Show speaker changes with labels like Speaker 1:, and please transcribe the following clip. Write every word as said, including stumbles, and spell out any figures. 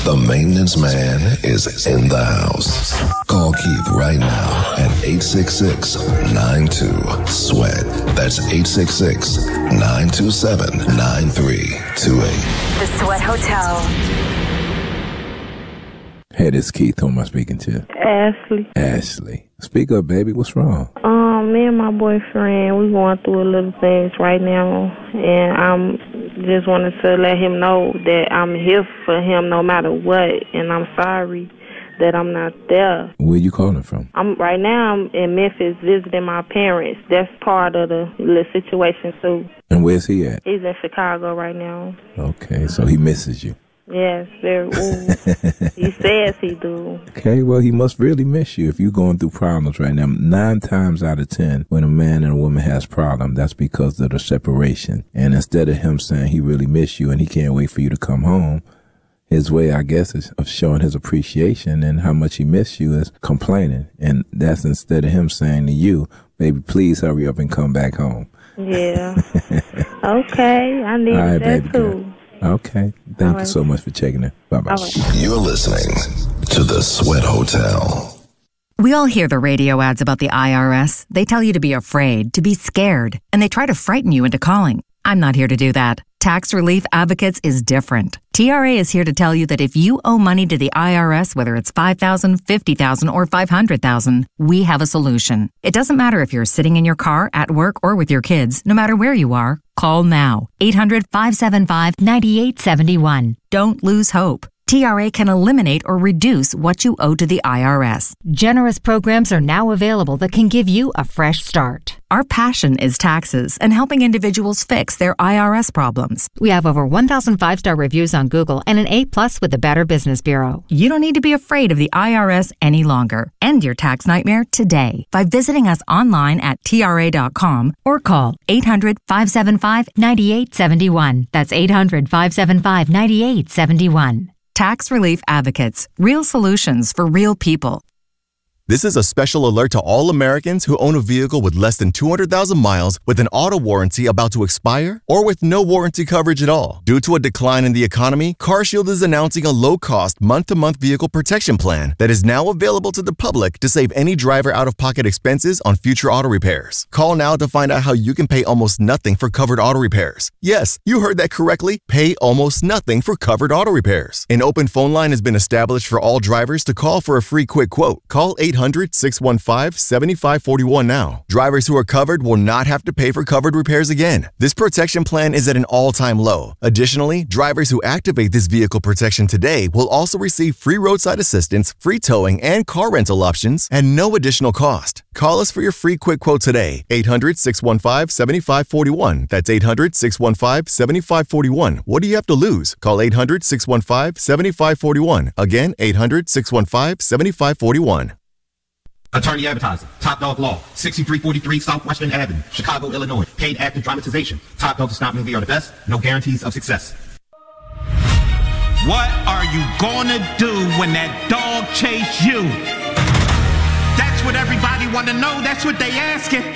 Speaker 1: The maintenance man is in the house. Call Keith right now at eight six six, nine two, sweat. That's eight six six, nine two seven, nine three two eight.
Speaker 2: The Sweat Hotel.
Speaker 3: Hey, this is Keith. Who am I speaking to?
Speaker 4: Ashley.
Speaker 3: Ashley. Speak up, baby. What's wrong?
Speaker 4: Um, me and my boyfriend, we going through a little things right now, and I'm just wanted to let him know that I'm here for him no matter what, and I'm sorry that I'm not there.
Speaker 3: Where you calling from?
Speaker 4: I'm right now. I'm in Memphis visiting my parents. That's part of the little situation too.
Speaker 3: And where's he at?
Speaker 4: He's in Chicago right now.
Speaker 3: Okay, so he misses you.
Speaker 4: Yes, very. Ooh. He says he do.
Speaker 3: Okay, well, he must really miss you if you're going through problems right now. Nine times out of ten, when a man and a woman has problems, that's because of the separation. And instead of him saying he really miss you and he can't wait for you to come home, his way, I guess, is of showing his appreciation and how much he missed you is complaining. And that's instead of him saying to you, baby, please hurry up and come back home.
Speaker 4: Yeah. Okay, I need
Speaker 3: right,
Speaker 4: that
Speaker 3: baby
Speaker 4: too.
Speaker 3: girl. Okay. Thank
Speaker 4: right.
Speaker 3: you so much for checking in. Bye-bye.
Speaker 4: Right.
Speaker 1: You're listening to The Sweat Hotel.
Speaker 2: We all hear the radio ads about the I R S. They tell you to be afraid, to be scared, and they try to frighten you into calling. I'm not here to do that. Tax Relief Advocates is different. T R A is here to tell you that if you owe money to the I R S, whether it's five thousand dollars, fifty thousand dollars, or five hundred thousand dollars, we have a solution. It doesn't matter if you're sitting in your car, at work, or with your kids. No matter where you are, call now. eight hundred, five seven five, nine eight seven one. Don't lose hope. T R A can eliminate or reduce what you owe to the I R S.
Speaker 5: Generous programs are now available that can give you a fresh start.
Speaker 2: Our passion is taxes and helping individuals fix their I R S problems.
Speaker 5: We have over one thousand five-star reviews on Google and an A plus with the Better Business Bureau.
Speaker 2: You don't need to be afraid of the I R S any longer. End your tax nightmare today by visiting us online at T R A dot com or call eight hundred, five seven five, nine eight seven one. That's eight hundred, five seven five, nine eight seven one. Tax Relief Advocates. Real solutions for real people.
Speaker 6: This is a special alert to all Americans who own a vehicle with less than two hundred thousand miles with an auto warranty about to expire or with no warranty coverage at all. Due to a decline in the economy, CarShield is announcing a low-cost month-to-month vehicle protection plan that is now available to the public to save any driver out-of-pocket expenses on future auto repairs. Call now to find out how you can pay almost nothing for covered auto repairs. Yes, you heard that correctly. Pay almost nothing for covered auto repairs. An open phone line has been established for all drivers to call for a free quick quote. Call eight hundred, six one five, seven five four one now. Drivers who are covered will not have to pay for covered repairs again. This protection plan is at an all-time low. Additionally, drivers who activate this vehicle protection today will also receive free roadside assistance, free towing, and car rental options at no additional cost. Call us for your free quick quote today. eight hundred, six one five, seven five four one. That's eight hundred, six one five, seven five four one. What do you have to lose? Call eight hundred, six one five, seven five four one. Again, eight hundred, six one five, seven five four one.
Speaker 7: Attorney Advertising, Top Dog Law, sixty-three forty-three Southwestern Avenue, Chicago, Illinois. Paid active dramatization. Top Dog does not mean we are the best. No guarantees of success.
Speaker 8: What are you gonna do when that dog chase you? That's what everybody wanna know. That's what they asking.